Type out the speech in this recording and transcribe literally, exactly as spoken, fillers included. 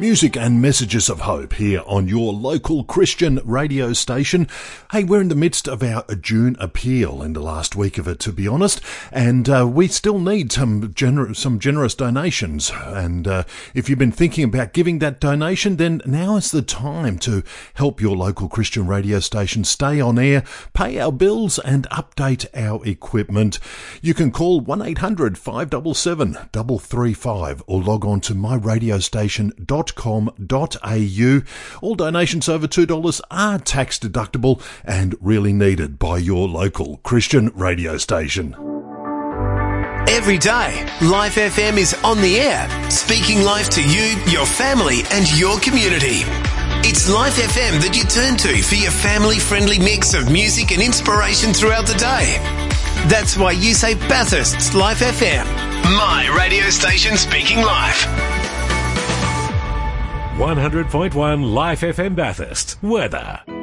Music and messages of hope here on your local Christian radio station. Hey, we're in the midst of our June appeal in the last week of it, to be honest, and uh, we still need some, gener- some generous donations. And uh, if you've been thinking about giving that donation, then now is the time to help your local Christian radio station stay on air, pay our bills and update our equipment. You can call one eight hundred five seven seven three three five or log on to my radio station dot com dot a u. All donations over two dollars are tax deductible and really needed by your local Christian radio station. Every day, Life F M is on the air, speaking life to you, your family and your community. It's Life F M that you turn to for your family-friendly mix of music and inspiration throughout the day. That's why you say Bathurst's Life F M, my radio station speaking life. one hundred point one Life F M Bathurst. Weather.